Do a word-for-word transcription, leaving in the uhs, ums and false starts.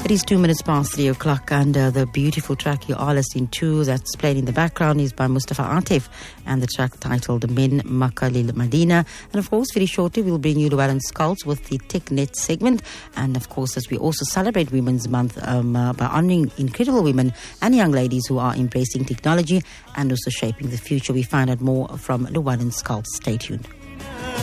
It is two minutes past three o'clock, and uh, the beautiful track you are listening to that's playing in the background is by Mustafa Atif, and the track titled Min Makalil Madina. And of course, very shortly, we'll bring you Llewellyn Skulls with the TechNet segment. And of course, as we also celebrate Women's Month um, uh, by honouring incredible women and young ladies who are embracing technology and also shaping the future. We find out more from Llewellyn Skulls. Stay tuned.